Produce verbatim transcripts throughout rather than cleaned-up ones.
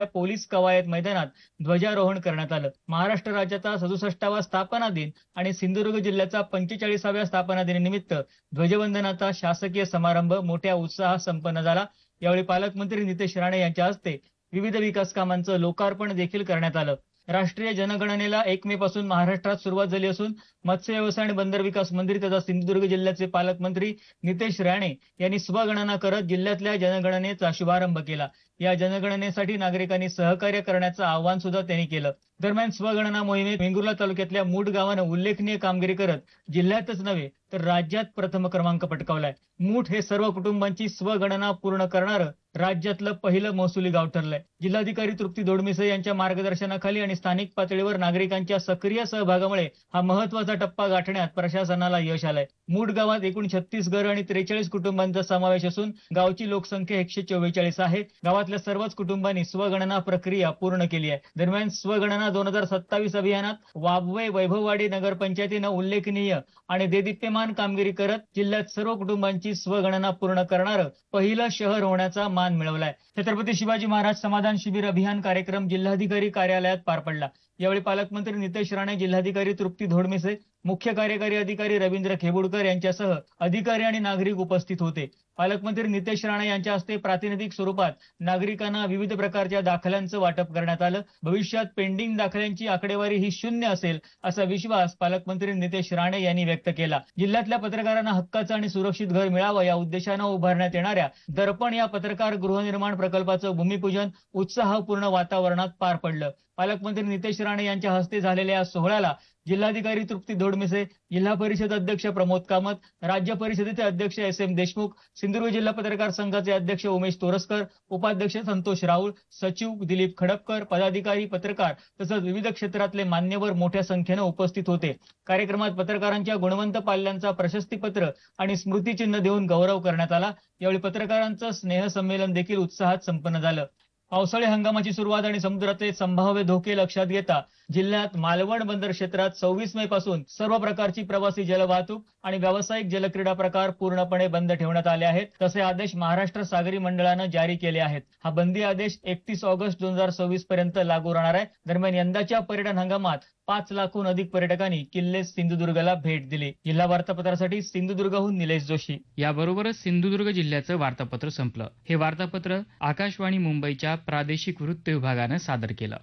Police कवायत मैदानात ध्वजारोहण करण्यात आलं. महाराष्ट्र राज्याचा सदुसष्टावा स्थापना दिन आणि सिंधुदुर्ग जिल्ह्याचा पंचेचाळीसाव्या स्थापना दिनानिमित्त ध्वजवंदनाचा शासकीय समारंभ मोठ्या उत्साहात संपन्न झाला. यावेळी पालकमंत्री नितेश राणे यांच्या हस्ते विविध विकास कामांचं लोकार्पण देखील करण्यात आलं. राष्ट्रीय जनगणनेला एक मे पासून महाराष्ट्रात सुरुवात झाली असून मत्स्य व्यवसाय आणि बंदर विकास मंत्री तथा सिंधुदुर्ग जिल्ह्याचे पालकमंत्री नितेश राणे यांनी स्वगणना करत जिल्ह्यातल्या जनगणनेचा शुभारंभ केला. या जनगणनेसाठी नागरिकांनी सहकार्य करण्याचं आवाहन सुद्धा त्यांनी केलं. दरम्यान स्वगणना मोहिमेत वेंगुर्ला तालुक्यातल्या मूठ गावानं उल्लेखनीय कामगिरी करत जिल्ह्यातच नव्हे तर राज्यात प्रथम क्रमांक पटकावलाय. मूठ हे सर्व कुटुंबांची स्वगणना पूर्ण करणारं राज्यातलं पहिलं महसुली गाव ठरलंय. जिल्हाधिकारी तृप्ती दोडमिसे यांच्या मार्गदर्शनाखाली आणि स्थानिक पातळीवर नागरिकांच्या सक्रिय सहभागामुळे हा महत्वाचा टप्पा गाठण्यात प्रशासनाला यश आलंय. मूठ गावात एकूण छत्तीस घरं आणि त्रेचाळीस कुटुंबांचा समावेश असून गावची लोकसंख्या एकशे चव्वेचाळीस आहे. गावातल्या सर्वच कुटुंबांनी स्वगणना प्रक्रिया पूर्ण केली आहे. दरम्यान स्वगणना दोन हजार सत्तावीस अभियानात वाबवे वैभववाडी नगरपंचायतीनं उल्लेखनीय आणि देदीप्यमान कामगिरी करत जिल्ह्यात सर्व कुटुंबांची स्वगणना पूर्ण करणारं पहिलं शहर होण्याचा मान मिळवलाय. छत्रपती शिवाजी महाराज समाधान शिबिर अभियान कार्यक्रम जिल्हाधिकारी कार्यालयात पार पडला. यावेळी पालकमंत्री नितेश राणे, जिल्हाधिकारी तृप्ती दोडमिसे, मुख्य कार्यकारी अधिकारी रवींद्र खेबुडकर यांच्यासह अधिकारी आणि नागरिक उपस्थित होते. पालकमंत्री नितेश राणे यांच्या हस्ते प्रातिनिधिक स्वरूपात नागरिकांना विविध प्रकारच्या दाखल्यांचं वाटप करण्यात आलं. भविष्यात पेंडिंग दाखल्यांची आकडेवारी ही शून्य असेल असा विश्वास पालकमंत्री नितेश राणे यांनी व्यक्त केला. जिल्ह्यातल्या पत्रकारांना हक्काचं आणि सुरक्षित घर मिळावं या उद्देशानं उभारण्यात येणाऱ्या दर्पण या पत्रकार गृहनिर्माण प्रकल्पाचं भूमिपूजन उत्साहपूर्ण वातावरणात पार पडलं. पालकमंत्री नितेश राणे यांच्या हस्ते झालेल्या या सोहळ्याला जिल्हाधिकारी तृप्ती दोडमिसे, जिल्हा परिषद अध्यक्ष प्रमोद कामत, राज्य परिषदेचे अध्यक्ष एस एम देशमुख, सिंधुदुर्ग जिल्हा पत्रकार संघाचे अध्यक्ष उमेश तोरसकर, उपाध्यक्ष संतोष राऊळ, सचिव दिलीप खडपकर, पदाधिकारी, पत्रकार तसंच विविध क्षेत्रातले मान्यवर मोठ्या संख्येनं उपस्थित होते. कार्यक्रमात पत्रकारांच्या गुणवंत पाल्यांचा प्रशस्तीपत्र आणि स्मृतिचिन्ह देऊन गौरव करण्यात आला. यावेळी पत्रकारांचं स्नेहसंमेलन देखील उत्साहात संपन्न झालं. पावसाळी हंगामाची सुरुवात आणि समुद्रातले संभाव्य धोके लक्षात घेता जिल्ह्यात मालवण बंदर क्षेत्रात सव्वीस मे पासून सर्व प्रकारची प्रवासी जलवाहतूक आणि व्यावसायिक जलक्रीडा प्रकार पूर्णपणे बंद ठेवण्यात आले आहेत. तसे आदेश महाराष्ट्र सागरी मंडळानं जारी केले आहेत. हा बंदी आदेश एकतीस ऑगस्ट दोन हजार सव्वीस पर्यंत लागू राहणार आहे. दरम्यान यंदाच्या पर्यटन हंगामात पाच लाखहून अधिक पर्यटकांनी किल्ले सिंधुदुर्गला भेट दिली. जिल्हा वार्तापत्रासाठी सिंधुदुर्गहून निलेश जोशी. याबरोबरच सिंधुदुर्ग जिल्ह्याचं वार्तापत्र संपलं. हे वार्तापत्र आकाशवाणी मुंबईच्या प्रादेशिक वृत्त विभागानं सादर केलं.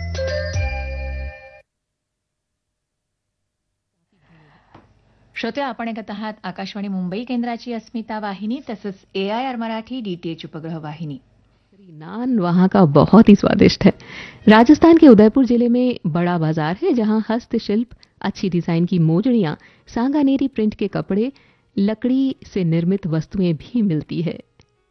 श्रोते, आपण ऐकत आहात आकाशवाणी मुंबई केंद्राची अस्मिता वाहिनी तसंच ए आय आर मराठी डीटीएच उपग्रह वाहिनी. नान वहाँ का बहुत ही स्वादिष्ट है. राजस्थान के उदयपुर जिले में बड़ा बाजार है जहाँ हस्तशिल्प, अच्छी डिजाइन की मोजड़ियाँ, सांगानेरी प्रिंट के कपड़े, लकड़ी से निर्मित वस्तुएं भी मिलती है.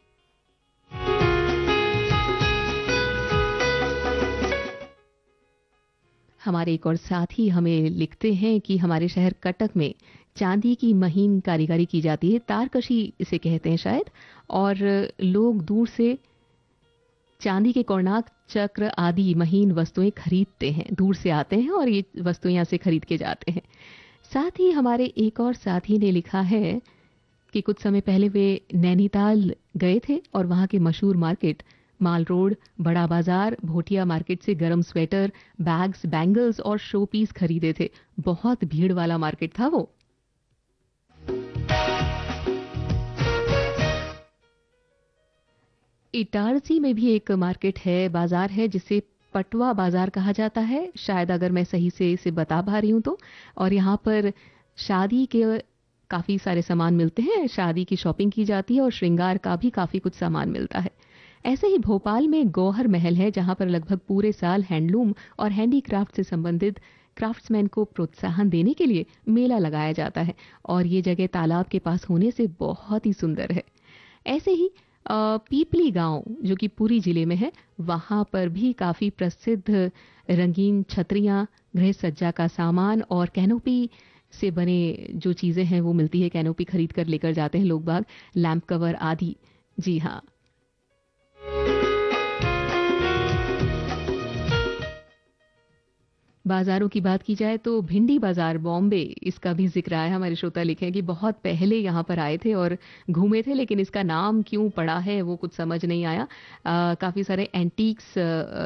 हमारे एक और साथी हमें लिखते हैं कि हमारे शहर कटक में चांदी की महीन कारीगरी की जाती है, तारकशी इसे कहते हैं शायद, और लोग दूर से चांदी के कोणार्क चक्र आदि महीन वस्तुएं खरीदते हैं, दूर से आते हैं और ये वस्तुएं यहाँ से खरीद के जाते हैं. साथ ही हमारे एक और साथी ने लिखा है कि कुछ समय पहले वे नैनीताल गए थे और वहाँ के मशहूर मार्केट माल रोड, बड़ा बाजार, भोटिया मार्केट से गर्म स्वेटर, बैग्स, बैंगल्स और शो पीस खरीदे थे. बहुत भीड़ वाला मार्केट था वो. इटारसी में भी एक मार्केट है, बाजार है जिसे पटवा बाजार कहा जाता है, शायद अगर मैं सही से इसे बता पा रही हूं तो. और यहाँ पर शादी के काफी सारे सामान मिलते हैं, शादी की शॉपिंग की जाती है और श्रृंगार का भी काफी कुछ सामान मिलता है. ऐसे ही भोपाल में गौहर महल है जहां पर लगभग पूरे साल हैंडलूम और हैंडीक्राफ्ट से संबंधित क्राफ्ट्समैन को प्रोत्साहन देने के लिए मेला लगाया जाता है और ये जगह तालाब के पास होने से बहुत ही सुंदर है. ऐसे ही पीपली गांव जो कि पुरी जिले में है, वहां पर भी काफी प्रसिद्ध रंगीन छतरियां, गृह सज्जा का सामान और कैनोपी से बने जो चीजें हैं वो मिलती है. कैनोपी खरीद कर लेकर जाते हैं लोग बाग, लैंप कवर आदि. जी हाँ. बाजारों की बात की जाए तो भिंडी बाजार बॉम्बे, इसका भी जिक्र आया। हमारे श्रोता लिखे हैं कि बहुत पहले यहाँ पर आए थे और घूमे थे, लेकिन इसका नाम क्यों पड़ा है वो कुछ समझ नहीं आया। आ, काफी सारे एंटीक्स